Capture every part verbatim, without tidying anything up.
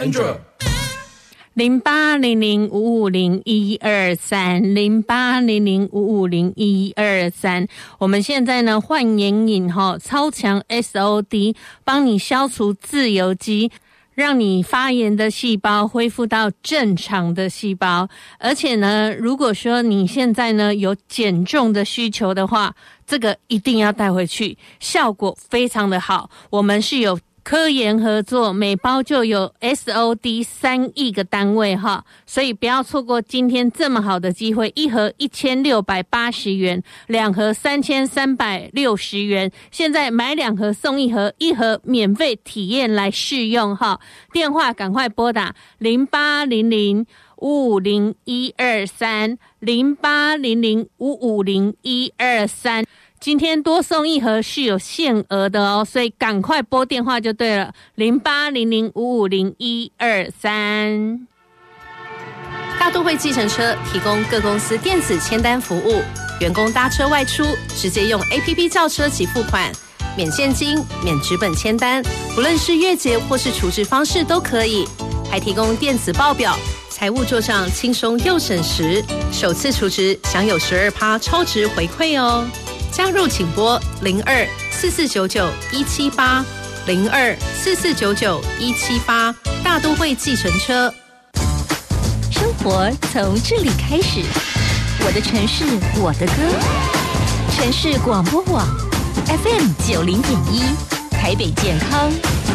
Andrew。 零八零零五五零一二三，零八零零五五零一二三。我们现在呢，焕眼影哈超强 S O D， 帮你消除自由基，让你发炎的细胞恢复到正常的细胞。而且呢，如果说你现在呢有减重的需求的话，这个一定要带回去，效果非常的好。我们是有科研合作，每包就有 S O D 三亿个单位哈，所以不要错过今天这么好的机会，一盒一千六百八十元，两盒三千三百六十元，现在买两盒送一盒，一盒免费体验来试用哈。电话赶快拨打零八零零五五零一二三，零八零零五五零一二三。今天多送一盒是有限额的哦，所以赶快拨电话就对了，零八零零五五零一二三。 大都会计程车提供各公司电子签单服务，员工搭车外出直接用 A P P 叫车及付款，免现金、免纸本签单，不论是月结或是储值方式都可以，还提供电子报表，财务做账轻松又省时，首次储值享有 百分之十二 超值回馈哦。加入请拨零二四四九九一七八零二四四九九一七八，大都会计程车。 生活从这里开始，我的城市，我的歌。城市广播网 F M 九零点一，台北健康。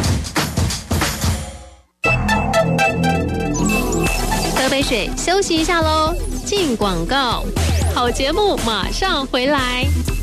喝杯水，休息一下喽。进广告，好节目马上回来。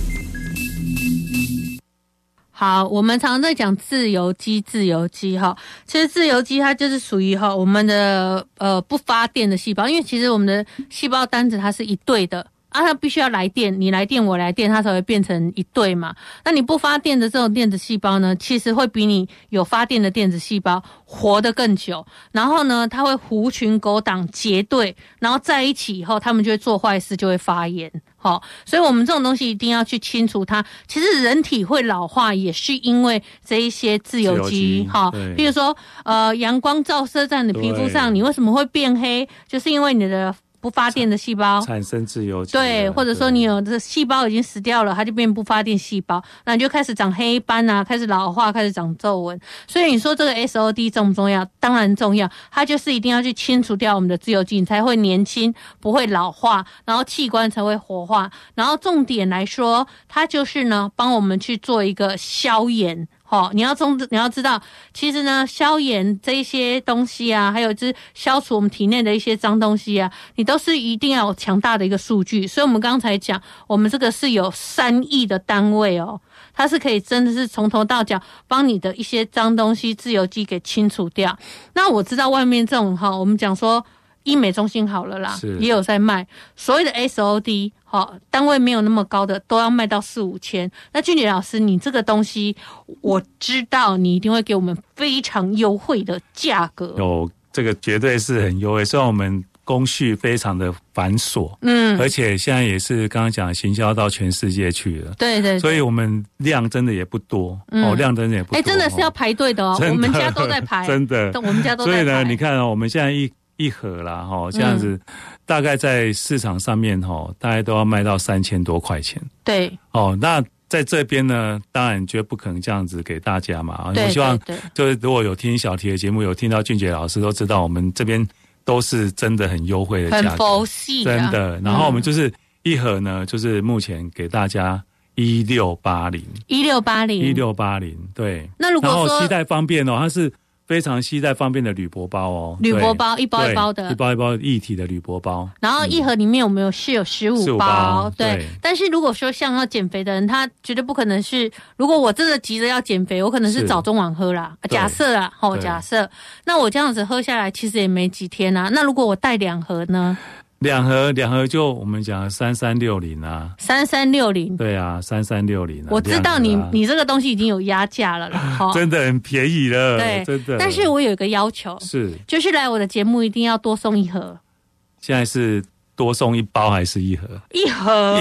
好，我们常常在讲自由基，自由基哈，其实自由基它就是属于哈我们的呃不发电的细胞，因为其实我们的细胞单子它是一对的啊，它必须要来电，你来电我来电，它才会变成一对嘛。那你不发电的这种电子细胞呢，其实会比你有发电的电子细胞活得更久。然后呢，它会狐群狗党结对，然后在一起以后，他们就会做坏事，就会发炎。好，所以我们这种东西一定要去清除它。其实人体会老化，也是因为这一些自由基哈。比如说，呃，阳光照射在你的皮肤上，你为什么会变黑？就是因为你的不发电的细胞产生自由基， 对，或者说你有的细胞已经死掉了，它就变不发电细胞，那你就开始长黑斑啊，开始老化，开始长皱纹。所以你说这个 S O D 重不重要？当然重要，它就是一定要去清除掉我们的自由基，你才会年轻，不会老化，然后器官才会活化。然后重点来说，它就是呢帮我们去做一个消炎。好、哦，你要中你要知道，其实呢，消炎这一些东西啊，还有就是消除我们体内的一些脏东西啊，你都是一定要有强大的一个数据。所以我们刚才讲，我们这个是有三亿的单位哦，它是可以真的是从头到脚帮你的一些脏东西、自由基给清除掉。那我知道外面这种哈，我们讲说医美中心好了啦，也有在卖所谓的 S O D。好，单位没有那么高的都要卖到四五千。那俊杰老师，你这个东西我知道你一定会给我们非常优惠的价格。 有，这个绝对是很优惠。虽然我们工序非常的繁琐，嗯，而且现在也是刚刚讲行销到全世界去了， 对 对, 对， 所以我们量真的也不多，嗯、哦，量真的也不多， 哎、欸，真的是要排队的哦，我们家都在排， 真的， 我们家都在排。 所以呢，你看哦，我们现在一一盒啦，哈，这样子。嗯，大概在市场上面哈，大概都要卖到三千多块钱。 对， 哦，那在这边呢，当然绝不可能这样子给大家嘛。 对， 我希望对对就是如果有听小题的节目，有听到俊杰老师都知道，我们这边都是真的很优惠的价格， 很佛系、啊， 真的。然后我们就是一盒呢，嗯、就是目前给大家一六八零， 一六八零， 一六八零，对。 那如果说然后携带方便哦，它是非常携带方便的铝箔包哦， 铝箔包一包一包的， 一包一包一体的铝箔包。 然后一盒里面我们有是有十五包，对, 对。 但是如果说像要减肥的人，他绝对不可能是，如果我真的急着要减肥，我可能是早中晚喝啦。假设啦，吼，假设，那我这样子喝下来，其实也没几天啊。那如果我带两盒呢？ 两盒两盒就我们讲三三六零啊， 三三六零， 对啊，三三六零啊。 我知道你、啊、你这个东西已经有压价了啦， 真的很便宜了， 对， 真的。 但是我有一个要求， 是就是来我的节目一定要多送一盒。 现在是多送一包还是一盒？ 一盒，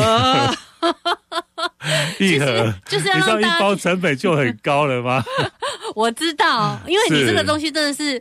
一盒， 就是要让大家， 你知道一包成本就很高了吗？ 我知道，因为你这个东西真的是。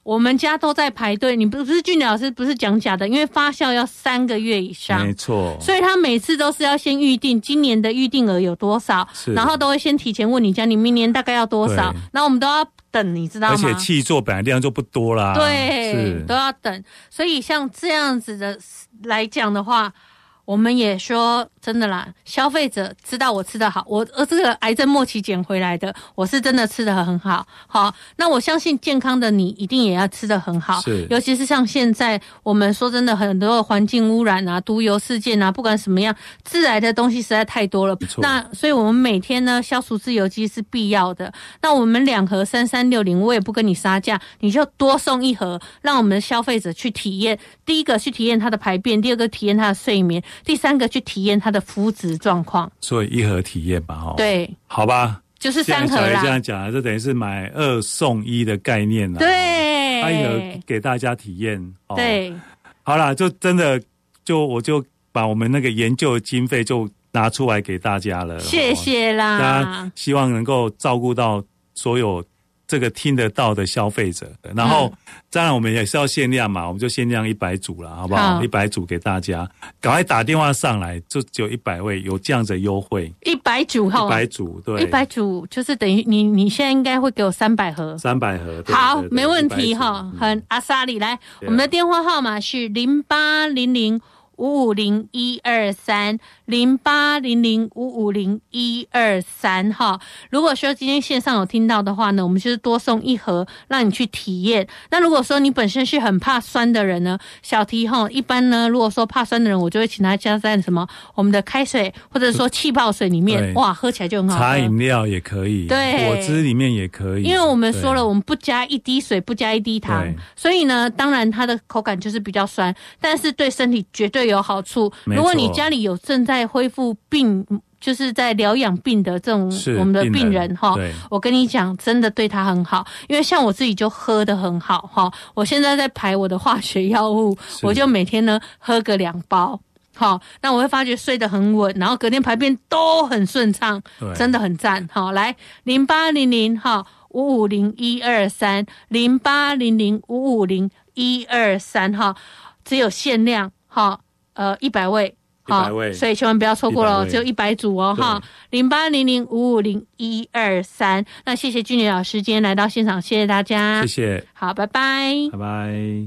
我们家都在排队，你不是俊杰老师不是讲假的，因为发酵要三个月以上， 没错， 所以他每次都是要先预定今年的预定额有多少，然后都会先提前问你家你明年大概要多少，然后我们都要等，你知道吗？ 而且契作本来量就不多啦， 对，都要等，所以像这样子的来讲的话。我们也说真的啦，消费者知道我吃得好，我呃这个癌症末期捡回来的，我是真的吃得很好。好，那我相信健康的你一定也要吃得很好， 是， 尤其是像现在我们说真的很多的环境污染啊、毒油事件啊，不管什么样，致癌的东西实在太多了。那所以我们每天呢，消除自由基是必要的。那我们两盒三三六零，我也不跟你杀价，你就多送一盒，让我们的消费者去体验。第一个去体验它的排便，第二个体验它的睡眠。第三个去体验它的肤质状况， 所以一盒体验吧，哈， 对， 好吧， 就是三盒啦。 这样讲，这等于是买二送一的概念啦。 对， 一盒给大家体验。哦、 对， 好啦，就真的就我就把我们那个研究的经费就拿出来给大家了， 谢谢啦。 大家希望能够照顾到所有这个听得到的消费者，然后、嗯、当然我们也是要限量嘛，我们就限量一百组了，好不好？一百组给大家，赶快打电话上来，就只有一百位有这样子的优惠。 一百组哈， 一百组对， 一百组就是等于你你现在应该会给我三百盒， 三百盒， 好， 对对对没问题哈，很阿莎里来，我们的电话号码是零八零零五五零一二三零八零零五五零一二三哈。如果说今天线上有听到的话呢，我们就是多送一盒，让你去体验。那如果说你本身是很怕酸的人呢，小提哈，一般呢，如果说怕酸的人，我就会请他加在什么我们的开水或者说气泡水里面，哇，喝起来就很好喝。 茶饮料也可以， 对， 果汁里面也可以。 因为我们说了，我们不加一滴水，不加一滴糖，所以呢，当然它的口感就是比较酸，但是对身体绝对有好处。如果你家里有正在恢复病，就是在疗养病的这种我们的病人哈，我跟你讲，真的对他很好。因为像我自己就喝得很好哈，我现在在排我的化学药物，我就每天呢喝个两包。好，那我会发觉睡得很稳，然后隔天排便都很顺畅，真的很赞。好，来零八零零哈五五零一二三零八零零五五零一二三哈，只有限量哈，呃一百位。好，所以千万不要错过了，只有一百组哦，哈，零八零零五五零一二三。那谢谢俊杰老师今天来到现场，谢谢大家， 谢谢， 好，拜拜， 拜拜。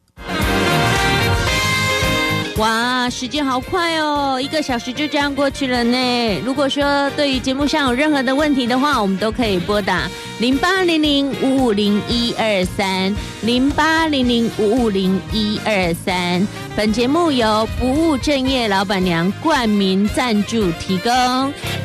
哇，时间好快哦，一个小时就这样过去了呢。如果说对于节目上有任何的问题的话，我们都可以拨打零八零零五五零一二三零八零零五五零一二三。本节目由不务正业老板娘冠名赞助提供。